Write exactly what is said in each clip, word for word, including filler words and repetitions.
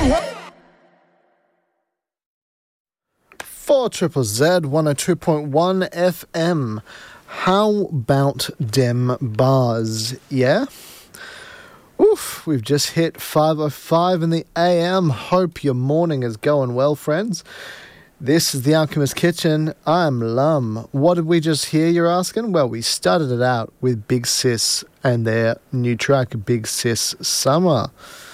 four Triple Z, one oh two point one F M. How about dem bars, yeah? Oof, we've just hit five oh five in the A M. Hope your morning is going well, friends. This is The Alchemist Kitchen. I'm Lum. What did we just hear, you're asking? Well, we started it out with Big Sis and their new track, Big Sis Summer.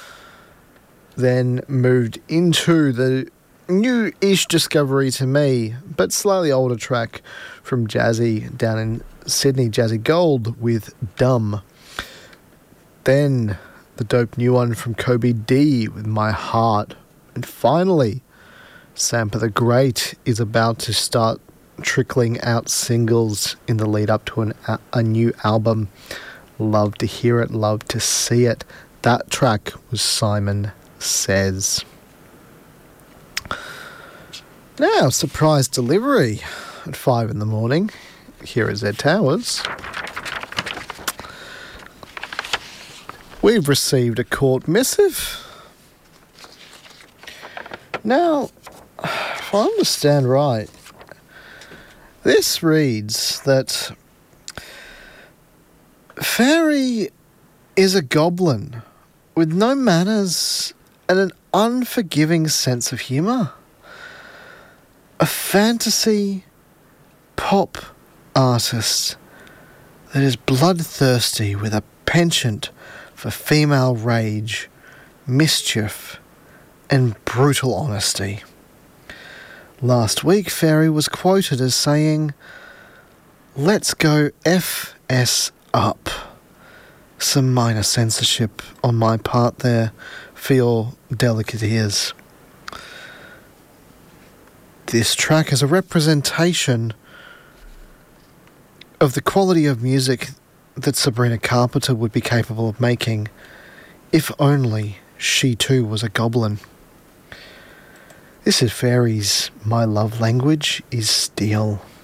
Then moved into the new-ish discovery to me, but slightly older track from Jazzy down in Sydney, Jazzy Gold, with Dumb. Then the dope new one from Kobe D with My Heart. And finally, Sampa the Great is about to start trickling out singles in the lead up to an, a, a new album. Love to hear it, love to see it. That track was Simon Says. Now, surprise delivery at five in the morning here at Z Towers. We've received a court missive. Now, if I understand right, this reads that Fairy is a goblin with no manners and an unforgiving sense of humour. A fantasy pop artist that is bloodthirsty with a penchant for female rage, mischief, and brutal honesty. Last week, Fairy was quoted as saying, "Let's go F S up." Some minor censorship on my part there for your delicate ears. This track is a representation of the quality of music that Sabrina Carpenter would be capable of making if only she too was a goblin. This is Fairy's My Love Language is Steel.